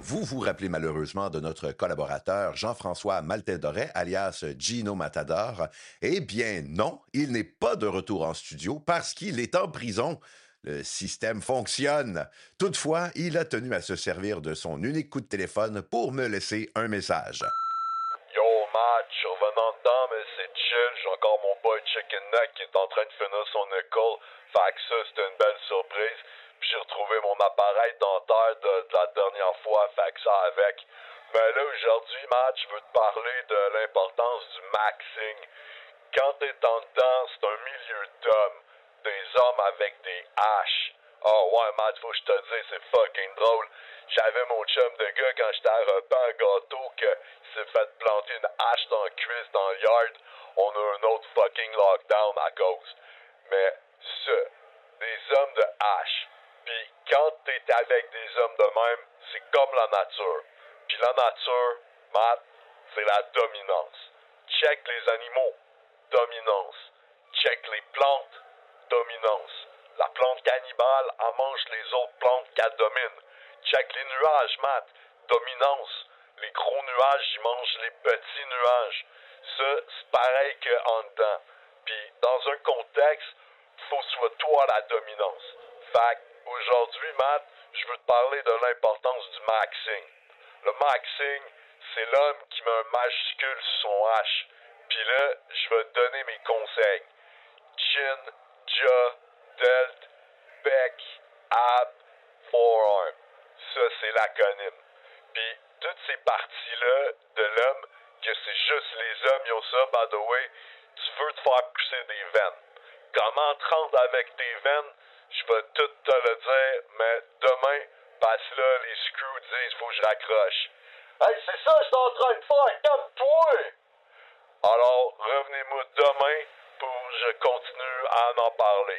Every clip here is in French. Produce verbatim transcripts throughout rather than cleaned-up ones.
Vous vous rappelez malheureusement de notre collaborateur Jean-François Maltèdoré, alias Gino Matador. Eh bien non, il n'est pas de retour en studio parce qu'il est en prison. Le système fonctionne. Toutefois, il a tenu à se servir de son unique coup de téléphone pour me laisser un message. Yo, Matt, je suis revenant dedans, mais c'est chill. J'ai encore mon boy Chicken Neck qui est en train de finir son école. Fait que ça, c'était une belle surprise. Puis j'ai retrouvé mon appareil dentaire de, de la dernière fois, fait que ça avec. Mais là, aujourd'hui, Matt, je veux te parler de l'importance du maxing. Quand t'es en dedans, c'est un milieu d'hommes. Des hommes avec des haches. Oh ouais, Matt, faut que je te dise, c'est fucking drôle. J'avais mon chum de gars quand j'étais à repas un gâteau que il s'est fait planter une hache dans le cuisse dans le yard. On a un autre fucking lockdown à cause. Mais ça, des hommes de hache. Puis quand t'es avec des hommes de même, c'est comme la nature. Puis la nature, Matt, c'est la dominance. Check les animaux, dominance. Check les plantes, dominance. La plante cannibale, elle mange les autres plantes qu'elle domine. Check les nuages, Matt, dominance. Les gros nuages, ils mangent les petits nuages. Ça, c'est pareil qu'en dedans. Puis dans un contexte, faut que ce soit toi la dominance. Fait aujourd'hui, Matt, je veux te parler de l'importance du maxing. Le maxing, c'est l'homme qui met un majuscule sur son H. Puis là, je vais te donner mes conseils. Chin, jaw, delt, bec, ab, forearm. Ça, c'est l'acronyme. Puis toutes ces parties-là de l'homme, que c'est juste les hommes qui ont ça, by the way, tu veux te faire pousser des veines. Comment te rendre avec tes veines? Je vais tout te le dire, mais demain, parce là, les screws disent faut que je raccroche. Hey, c'est ça que je suis en train de faire, calme-toi! Alors, revenez-moi demain pour que je continue à en parler.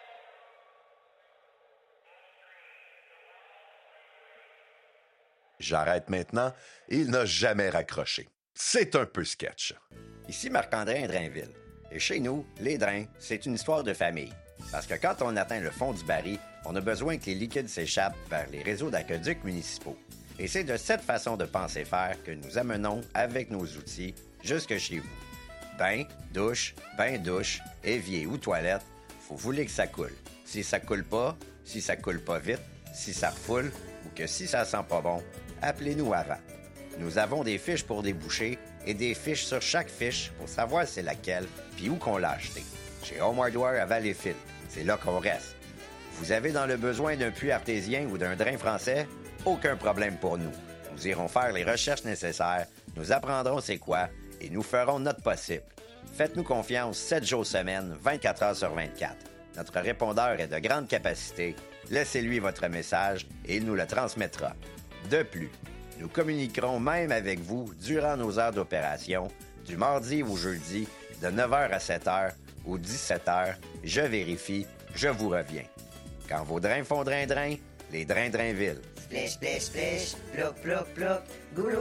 J'arrête maintenant. Il n'a jamais raccroché. C'est un peu sketch. Ici Marc-André Drainville. Et chez nous, les drains, c'est une histoire de famille. Parce que quand on atteint le fond du baril, on a besoin que les liquides s'échappent vers les réseaux d'aqueducs municipaux. Et c'est de cette façon de penser faire que nous amenons, avec nos outils, jusque chez vous. Bain, douche, bain-douche, évier ou toilette, faut vouloir que ça coule. Si ça coule pas, si ça coule pas vite, si ça refoule ou que si ça sent pas bon, appelez-nous avant. Nous avons des fiches pour déboucher et des fiches sur chaque fiche pour savoir c'est laquelle puis où qu'on l'a acheté. Chez Home Hardware à Valleyfield, c'est là qu'on reste. Vous avez dans le besoin d'un puits artésien ou d'un drain français? Aucun problème pour nous. Nous irons faire les recherches nécessaires, nous apprendrons c'est quoi et nous ferons notre possible. Faites-nous confiance sept jours semaine, vingt-quatre heures sur vingt-quatre. Notre répondeur est de grande capacité. Laissez-lui votre message et il nous le transmettra. De plus, nous communiquerons même avec vous durant nos heures d'opération, du mardi au jeudi, de neuf heures à sept heures ou dix-sept heures. Je vérifie, je vous reviens. Quand vos drains font drain-drain, les drains Drainville. Splish, splish, splish, plouc, plouc, plouc, goulou.